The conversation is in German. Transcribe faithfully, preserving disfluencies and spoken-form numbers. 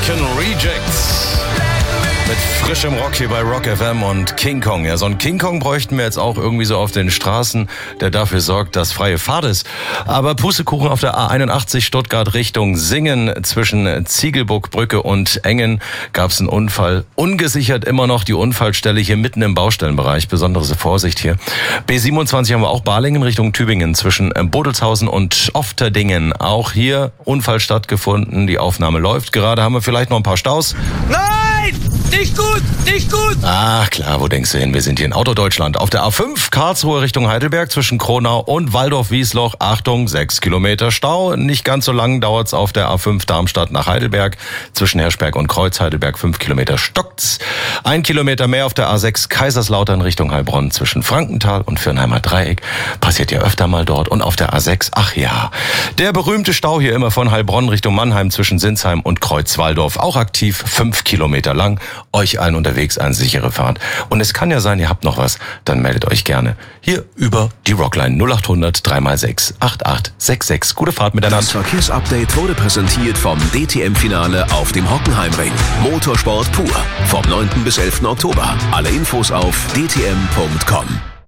Generation Rejects. Mit frischem Rock hier bei Rock F M und King Kong. Ja, so einen King Kong bräuchten wir jetzt auch irgendwie so auf den Straßen, der dafür sorgt, dass freie Fahrt ist. Aber Pustekuchen auf der A einundachtzig Stuttgart Richtung Singen zwischen Ziegelburgbrücke und Engen gab es einen Unfall. Ungesichert immer noch die Unfallstelle hier mitten im Baustellenbereich. Besondere Vorsicht hier. B siebenundzwanzig haben wir auch Balingen Richtung Tübingen zwischen Bodelshausen und Ofterdingen. Auch hier Unfall stattgefunden. Die Aufnahme läuft gerade. Haben wir vielleicht noch ein paar Staus? Nein! Nicht gut! Nicht gut! Ach klar, wo denkst du hin? Wir sind hier in Autodeutschland. Auf der A fünf Karlsruhe Richtung Heidelberg zwischen Kronau und Waldorf-Wiesloch. Achtung, sechs Kilometer Stau. Nicht ganz so lang dauert's auf der A fünf Darmstadt nach Heidelberg. Zwischen Herschberg und Kreuz Heidelberg fünf Kilometer stockt's. Ein Kilometer mehr auf der A sechs Kaiserslautern Richtung Heilbronn zwischen Frankenthal und Firnheimer Dreieck. Passiert ja öfter mal dort. Und auf der A sechs, ach ja, der berühmte Stau hier immer von Heilbronn Richtung Mannheim zwischen Sinsheim und Kreuz-Waldorf. Auch aktiv, fünf Kilometer lang. Euch allen unterwegs eine sichere Fahrt. Und es kann ja sein, ihr habt noch was, dann meldet euch gerne hier über die Rockline null acht hundert drei mal sechs acht acht sechs sechs. Gute Fahrt miteinander. Das Verkehrsupdate wurde präsentiert vom D T M-Finale auf dem Hockenheimring. Motorsport pur. Vom neunten bis elften Oktober. Alle Infos auf d t m punkt com.